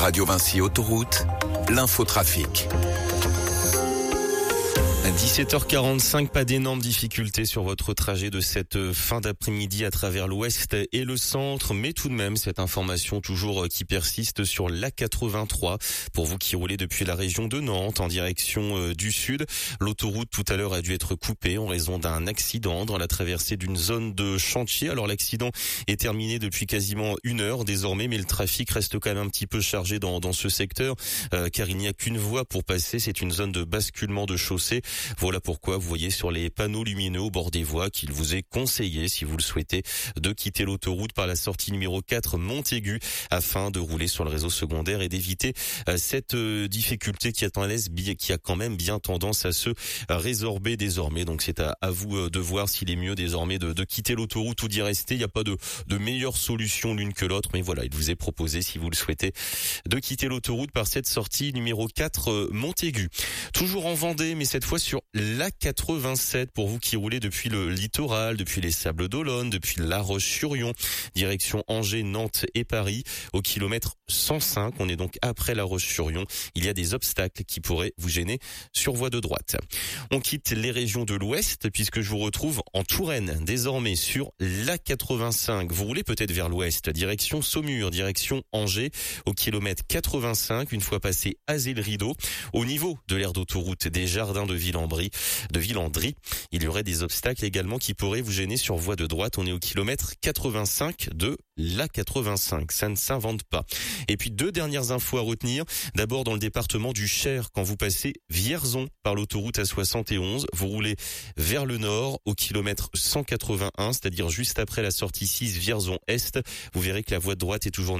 Radio Vinci Autoroute, l'infotrafic. À 17h45, pas d'énormes difficultés sur votre trajet de cette fin d'après-midi à travers l'ouest et le centre, mais tout de même cette information toujours qui persiste sur l'A83. Pour vous qui roulez depuis la région de Nantes en direction du sud, l'autoroute tout à l'heure a dû être coupée en raison d'un accident dans la traversée d'une zone de chantier. Alors l'accident est terminé depuis quasiment 1 heure désormais, mais le trafic reste quand même un petit peu chargé dans ce secteur car il n'y a qu'une voie pour passer, c'est une zone de basculement de chaussée. Voilà pourquoi vous voyez sur les panneaux lumineux au bord des voies qu'il vous est conseillé, si vous le souhaitez, de quitter l'autoroute par la sortie numéro 4 Montaigu afin de rouler sur le réseau secondaire et d'éviter cette difficulté qui a quand même bien tendance à se résorber désormais. Donc c'est à vous de voir s'il est mieux désormais de quitter l'autoroute ou d'y rester. Il n'y a pas de meilleure solution l'une que l'autre, mais voilà, il vous est proposé, si vous le souhaitez, de quitter l'autoroute par cette sortie numéro 4 Montaigu. Toujours en Vendée, mais cette fois sur l'A87 pour vous qui roulez depuis le littoral, depuis les Sables d'Olonne, depuis La Roche-sur-Yon, direction Angers, Nantes et Paris, au kilomètre 105. On est donc après La Roche-sur-Yon. Il y a des obstacles qui pourraient vous gêner sur voie de droite. On quitte les régions de l'ouest puisque je vous retrouve en Touraine, désormais sur l'A85. Vous roulez peut-être vers l'ouest, direction Saumur, direction Angers, au kilomètre 85, une fois passé Azay-le-Rideau. Au niveau de l'aire d'autoroute des Jardins de Villandry, il y aurait des obstacles également qui pourraient vous gêner sur voie de droite. On est au kilomètre 85 de l'A85. Ça ne s'invente pas. Et puis 2 dernières infos à retenir. D'abord dans le département du Cher, quand vous passez Vierzon par l'autoroute A71, vous roulez vers le nord au kilomètre 181, c'est-à-dire juste après la sortie 6 Vierzon Est. Vous verrez que la voie de droite est toujours